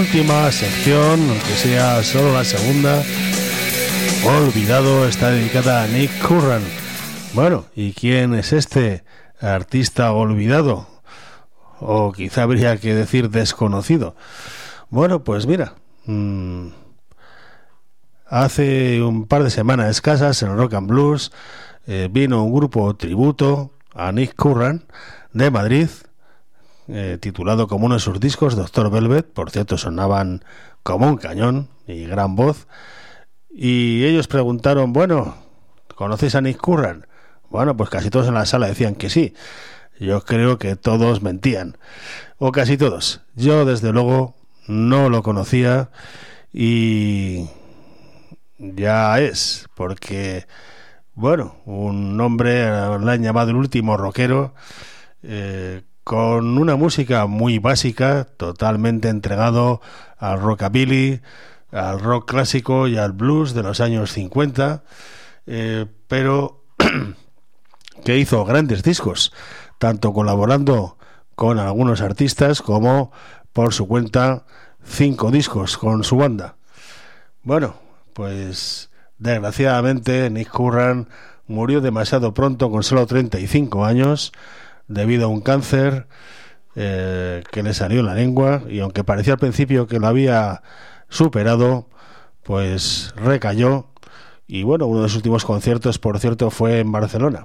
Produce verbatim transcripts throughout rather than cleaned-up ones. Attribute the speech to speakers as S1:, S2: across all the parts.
S1: última sección, aunque sea solo la segunda, Olvidado, está dedicada a Nick Curran. Bueno, ¿y quién es este artista olvidado? O quizá habría que decir desconocido. Bueno, pues mira, mmm, hace un par de semanas escasas en Rock and Blues eh, vino un grupo tributo a Nick Curran de Madrid, eh, titulado como uno de sus discos, Doctor Velvet. Por cierto, sonaban como un cañón y gran voz. Y ellos preguntaron, bueno, ¿conocéis a Nick Curran? Bueno, pues casi todos en la sala decían que sí. Yo creo que todos mentían, o casi todos. Yo desde luego no lo conocía, y ya es, porque, bueno, un hombre le han llamado el último rockero, eh, con una música muy básica, totalmente entregado al rockabilly, al rock clásico y al blues de los años cincuenta, eh, pero que hizo grandes discos, tanto colaborando con algunos artistas como por su cuenta, cinco discos con su banda. Bueno, pues desgraciadamente Nick Curran murió demasiado pronto, con solo treinta y cinco años, debido a un cáncer eh, que le salió en la lengua, y aunque parecía al principio que lo había superado, pues recayó. Y bueno, uno de sus últimos conciertos, por cierto, fue en Barcelona.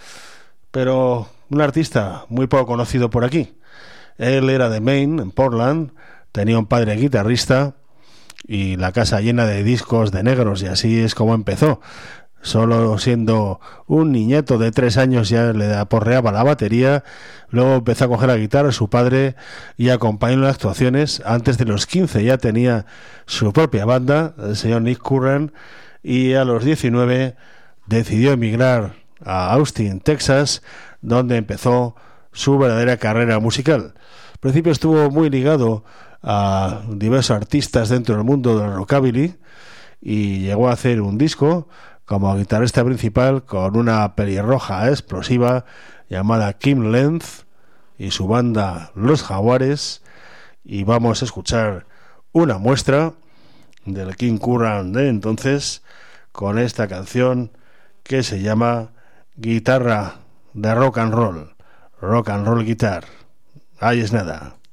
S1: Pero un artista muy poco conocido por aquí. Él era de Maine, en Portland, tenía un padre guitarrista y la casa llena de discos de negros, y así es como empezó. Solo siendo un niñato de tres años ya le aporreaba la batería, luego empezó a coger la guitarra a su padre y acompañó en las actuaciones. Antes de los quince ya tenía su propia banda, el señor Nick Curran, y a los diecinueve decidió emigrar a Austin, Texas, donde empezó su verdadera carrera musical. Al principio estuvo muy ligado a diversos artistas dentro del mundo del rockabilly y llegó a hacer un disco como guitarrista principal con una pelirroja explosiva llamada Kim Lenz y su banda Los Jaguares, y vamos a escuchar una muestra del King Curran de entonces con esta canción que se llama Guitarra de Rock and Roll, Rock and Roll Guitar. Ahí es nada.